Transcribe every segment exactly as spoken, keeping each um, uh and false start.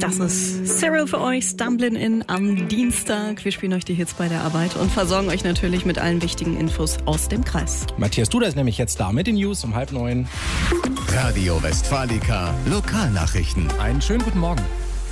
Das ist Cyril für euch, Stumblin' In am Dienstag. Wir spielen euch die Hits bei der Arbeit und versorgen euch natürlich mit allen wichtigen Infos aus dem Kreis. Matthias Duda ist nämlich jetzt da mit den News um halb neun. Radio Westfalica Lokalnachrichten. Einen schönen guten Morgen.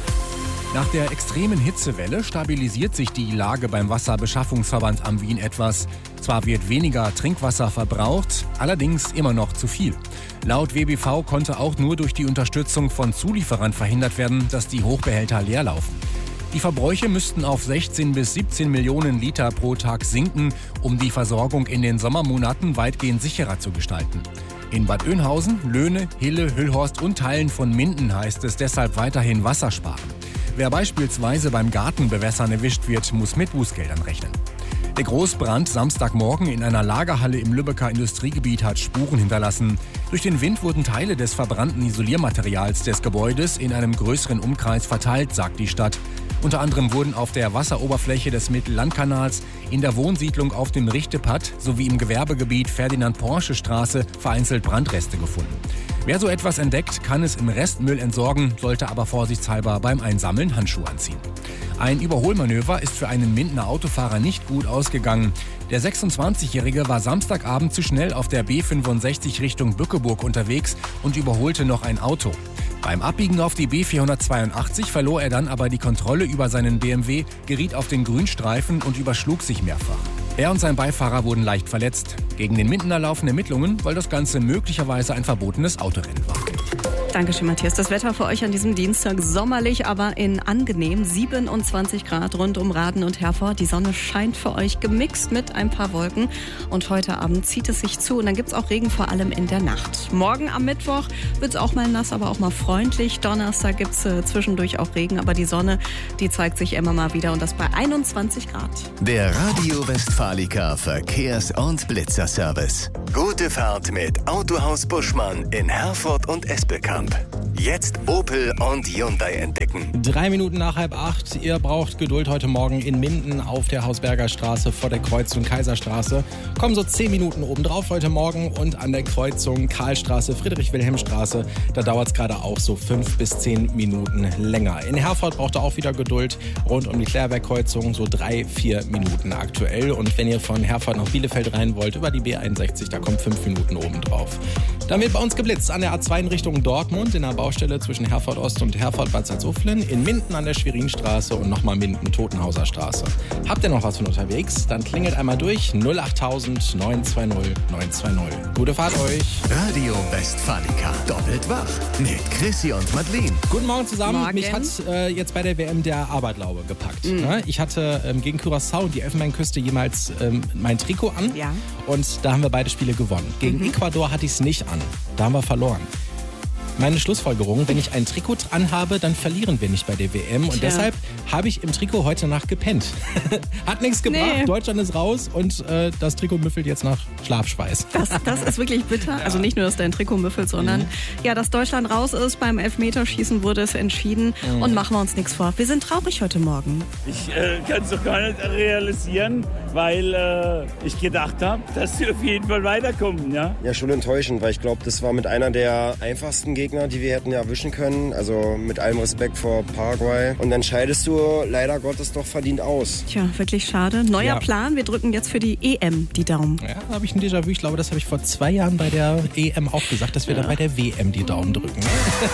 Nach der extremen Hitzewelle stabilisiert sich die Lage beim Wasserbeschaffungsverband am Wien etwas. Zwar wird weniger Trinkwasser verbraucht, allerdings immer noch zu viel. Laut W B V konnte auch nur durch die Unterstützung von Zulieferern verhindert werden, dass die Hochbehälter leer laufen. Die Verbräuche müssten auf sechzehn bis siebzehn Millionen Liter pro Tag sinken, um die Versorgung in den Sommermonaten weitgehend sicherer zu gestalten. In Bad Oeynhausen, Löhne, Hille, Hüllhorst und Teilen von Minden heißt es deshalb weiterhin Wasser sparen. Wer beispielsweise beim Gartenbewässern erwischt wird, muss mit Bußgeldern rechnen. Der Großbrand Samstagmorgen in einer Lagerhalle im Lübecker Industriegebiet hat Spuren hinterlassen. Durch den Wind wurden Teile des verbrannten Isoliermaterials des Gebäudes in einem größeren Umkreis verteilt, sagt die Stadt. Unter anderem wurden auf der Wasseroberfläche des Mittellandkanals, in der Wohnsiedlung auf dem Richtepatt sowie im Gewerbegebiet Ferdinand-Porsche-Straße vereinzelt Brandreste gefunden. Wer so etwas entdeckt, kann es im Restmüll entsorgen, sollte aber vorsichtshalber beim Einsammeln Handschuhe anziehen. Ein Überholmanöver ist für einen Mindener Autofahrer nicht gut ausgegangen. Der sechsundzwanzigjährige war Samstagabend zu schnell auf der B fünfundsechzig Richtung Bückeburg unterwegs und überholte noch ein Auto. Beim Abbiegen auf die B vierhundertzweiundachtzig verlor er dann aber die Kontrolle über seinen B M W, geriet auf den Grünstreifen und überschlug sich mehrfach. Er und sein Beifahrer wurden leicht verletzt. Gegen den Mindener laufen Ermittlungen, weil das Ganze möglicherweise ein verbotenes Autorennen war. Dankeschön, Matthias. Das Wetter für euch an diesem Dienstag sommerlich, aber in angenehm. siebenundzwanzig Grad rund um Raden und Herford. Die Sonne scheint für euch gemixt mit ein paar Wolken. Und heute Abend zieht es sich zu und dann gibt es auch Regen, vor allem in der Nacht. Morgen am Mittwoch wird es auch mal nass, aber auch mal freundlich. Donnerstag gibt es äh, zwischendurch auch Regen, aber die Sonne, die zeigt sich immer mal wieder und das bei einundzwanzig Grad. Der Radio Westfalica Verkehrs- und Blitzerservice. Gute Fahrt mit Autohaus Buschmann in Herford und Espelkamp. Jetzt Opel und Hyundai entdecken. Drei Minuten nach halb acht. Ihr braucht Geduld heute Morgen in Minden auf der Hausberger Straße vor der Kreuzung Kaiserstraße. Kommen so zehn Minuten obendrauf heute Morgen und an der Kreuzung Karlstraße, Friedrich-Wilhelm-Straße. Da dauert es gerade auch so fünf bis zehn Minuten länger. In Herford braucht ihr auch wieder Geduld rund um die Klärwerk-Kreuzung. So drei, vier Minuten aktuell. Und wenn ihr von Herford nach Bielefeld rein wollt, über die B einundsechzig, da kommt fünf Minuten obendrauf. Dann wird bei uns geblitzt an der A zwei in Richtung Dortmund, in der Baustelle zwischen Herford Ost und Herford Bad Salzuflen, in Minden an der Schwerinstraße und nochmal Minden Totenhauser Straße. Habt ihr noch was von unterwegs? Dann klingelt einmal durch null achttausend neun zwei null neun zwei null. Gute Fahrt euch. Radio Westfalica doppelt wach mit Chrissy und Madeleine. Guten Morgen zusammen. Morgen. Mich hat äh, jetzt bei der W M der Aberglaube gepackt. Mhm. Ne? Ich hatte ähm, gegen Curaçao und die Elfenbeinküste jemals ähm, mein Trikot an. Ja. Und da haben wir beide Spiele gewonnen. Gegen Mhm. Ecuador hatte ich es nicht an. Da haben wir verloren. Meine Schlussfolgerung, wenn ich ein Trikot anhabe, dann verlieren wir nicht bei der W M. Und Tja. deshalb habe ich im Trikot heute Nacht gepennt. Hat nichts gebracht, Nee. Deutschland ist raus und äh, das Trikot müffelt jetzt nach Schlafschweiß. Das, das ist wirklich bitter. Also nicht nur, dass dein Trikot müffelt, sondern ja, dass Deutschland raus ist. Beim Elfmeterschießen wurde es entschieden. Mhm. Und machen wir uns nichts vor. Wir sind traurig heute Morgen. Ich äh, kann es doch gar nicht realisieren, weil äh, ich gedacht habe, dass sie auf jeden Fall weiterkommen. Ja? Ja, schon enttäuschend, weil ich glaube, das war mit einer der einfachsten Gegner, die wir hätten erwischen können. Also mit allem Respekt vor Paraguay. Und dann scheidest du leider Gottes doch verdient aus. Tja, wirklich schade. Neuer Ja. Plan. Wir drücken jetzt für die E M die Daumen. Ja, da habe ich ein Déjà-vu. Ich glaube, das habe ich vor zwei Jahren bei der E M auch gesagt, dass wir dann bei der W M die Daumen drücken.